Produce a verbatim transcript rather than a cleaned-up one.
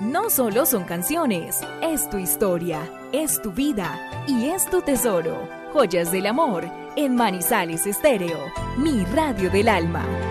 no solo son canciones, es tu historia, es tu vida y es tu tesoro. Joyas del amor en Manizales Estéreo, mi radio del alma.